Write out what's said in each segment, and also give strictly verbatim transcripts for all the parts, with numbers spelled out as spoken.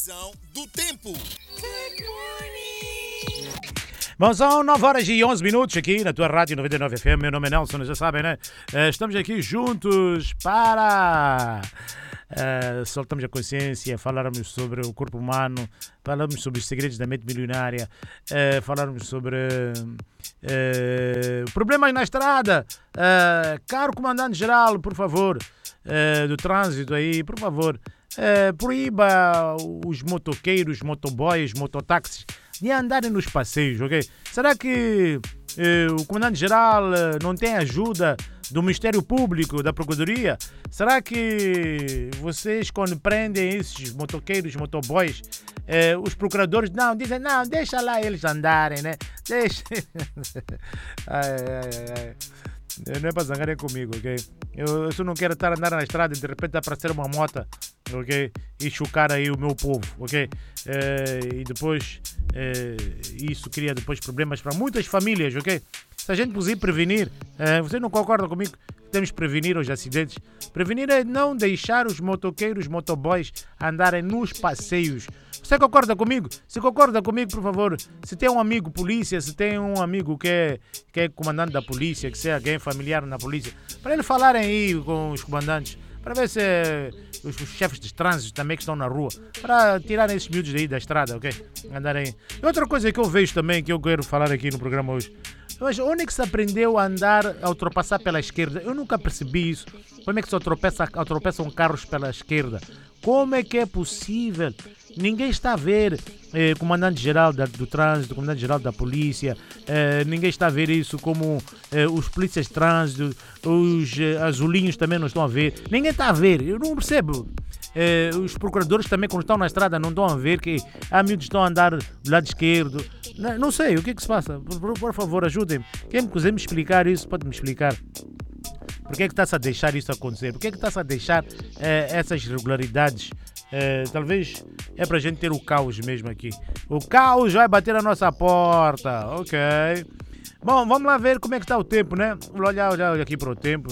Previsão do tempo. Bom, são nove horas e onze minutos aqui na tua Rádio noventa e nove F M. Meu nome é Nelson, já sabem, né? Estamos aqui juntos para uh, soltamos a consciência, falarmos sobre o corpo humano, falarmos sobre os segredos da mente milionária, uh, falarmos sobre uh, problemas na estrada. Uh, caro comandante-geral, por favor, uh, do trânsito aí, por favor, uh, proíba os motoqueiros, motoboys, mototáxis de andarem nos passeios, ok? Será que eh, o comandante-geral eh, não tem ajuda do Ministério Público, da Procuradoria? Será que vocês, quando prendem esses motoqueiros, motoboys, eh, os procuradores não dizem, não, deixa lá eles andarem, né? Deixa. ai, ai, ai. Não é para zangarem comigo, ok? Eu, eu não quero estar andando na estrada e de repente aparecer uma moto, ok? E chocar aí o meu povo, ok? Eh, e depois eh, isso cria depois problemas para muitas famílias, ok? Se a gente puder prevenir, eh, você não concorda comigo? Temos que prevenir os acidentes. Prevenir é não deixar os motoqueiros, motoboys andarem nos passeios. Você concorda comigo? Se concorda comigo, por favor, se tem um amigo polícia, se tem um amigo que é, que é comandante da polícia, que seja alguém familiar na polícia, para eles falarem aí com os comandantes, para ver se os, os chefes de trânsito também que estão na rua, para tirarem esses miúdos daí da estrada, ok? Andarem. E outra coisa que eu vejo também, que eu quero falar aqui no programa hoje, mas onde é que se aprendeu a andar, a ultrapassar pela esquerda? Eu nunca percebi isso. Como é que se ultrapassa, ultrapassam carros pela esquerda? Como é que é possível? Ninguém está a ver, eh, comandante-geral do trânsito, comandante-geral da polícia, eh, ninguém está a ver isso como eh, os polícias de trânsito, os eh, azulinhos também não estão a ver. Ninguém está a ver, eu não percebo. Eh, os procuradores também, quando estão na estrada, não estão a ver que há miúdos estão a andar do lado esquerdo. Não, não sei, o que é que se passa? Por, por, por favor, ajudem-me. Quem me quiser me explicar isso, pode me explicar. Por que é que está-se a deixar isso acontecer? Por que é que está-se a deixar eh, essas irregularidades? Eh, talvez é para a gente ter o caos mesmo aqui. O caos vai bater na nossa porta, ok? Bom, vamos lá ver como é que está o tempo, né? Vou olhar, olhar aqui para o tempo.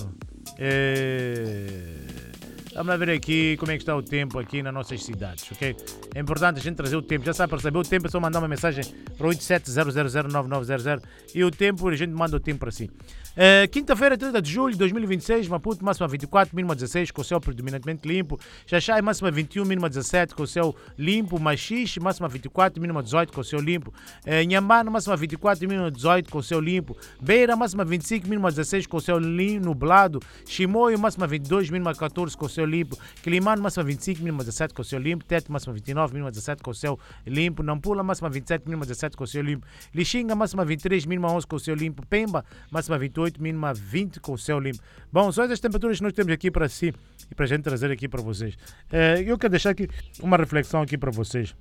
Eh... Vamos lá ver aqui como é que está o tempo aqui nas nossas cidades, ok? É importante a gente trazer o tempo. Já sabe, para saber o tempo é só mandar uma mensagem para oito sete zero zero zero nove nove zero zero e o tempo, a gente manda o tempo para si. Uh, Quinta-feira, trinta de julho de dois mil e vinte e seis, Maputo, máxima vinte e quatro, mínima dezesseis, com o céu predominantemente limpo. Xaxai, máxima vinte e um, mínima dezessete, com o céu limpo. Machixe, máxima vinte e quatro, mínima dezoito, com o céu limpo. Uh, Inhambane, máxima vinte e quatro, mínima dezoito, com o céu limpo. Beira, máxima vinte e cinco, mínima dezesseis, com o céu nublado. Chimoio, máxima vinte e dois, mínima catorze, com o céu limpo. Quilimane, máxima vinte e cinco, mínima dezessete, com o céu limpo. Tete, máxima vinte e nove, mínima dezessete, com o céu limpo. Nampula, máxima vinte e sete, mínima dezessete, com o céu limpo. Lixinga, máxima vinte e três, mínima onze, com o céu limpo. Pemba, máxima vinte e oito, mínima vinte, com o céu limpo. Bom, são essas temperaturas que nós temos aqui para si e para a gente trazer aqui para vocês. Eu quero deixar aqui uma reflexão aqui para vocês.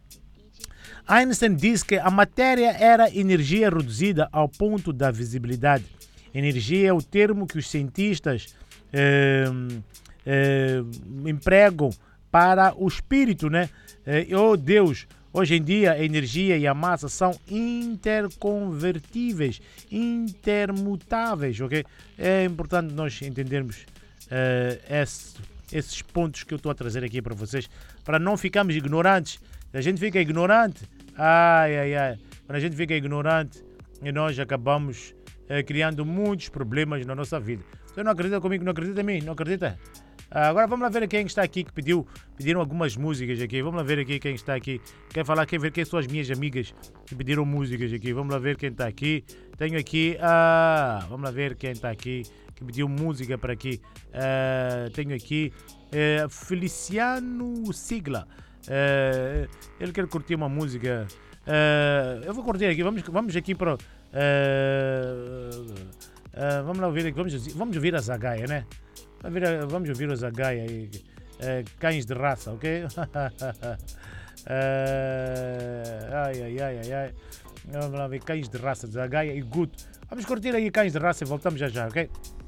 Einstein diz que a matéria era energia reduzida ao ponto da visibilidade. Energia é o termo que os cientistas eh, eh, empregam para o espírito, né? Eh, oh Deus, hoje em dia a energia e a massa são interconvertíveis, intermutáveis, ok? É importante nós entendermos uh, esse, esses pontos que eu estou a trazer aqui para vocês, para não ficarmos ignorantes. Se a gente fica ignorante, ai, ai, ai, quando a gente fica ignorante, nós acabamos uh, criando muitos problemas na nossa vida. Você não acredita comigo? Não acredita em mim? Não acredita? Agora vamos lá ver quem está aqui que pediu, pediram algumas músicas aqui. Vamos lá ver aqui quem está aqui. Quer falar, quer ver quem são as minhas amigas que pediram músicas aqui. Vamos lá ver quem está aqui. Tenho aqui, ah, vamos lá ver quem está aqui que pediu música para aqui. Uh, tenho aqui uh, Feliciano Sigla. Uh, ele quer curtir uma música. Uh, eu vou curtir aqui. Vamos, vamos aqui para. Uh, uh, vamos lá ver aqui. Vamos, vamos ouvir a Zagaia, né? Vamos ouvir o Zagaia aí, uh, cães de raça, ok? uh, ai, ai, ai, ai, ai. Vamos lá ver cães de raça, Zagaia e Guto. Vamos curtir aí cães de raça e voltamos já já, ok?